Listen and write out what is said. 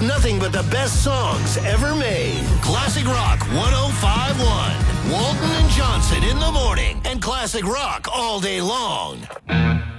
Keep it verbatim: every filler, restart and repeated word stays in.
nothing but the best songs ever made. Classic Rock one oh five point one. Walton and Johnson in the morning, and Classic Rock all day long.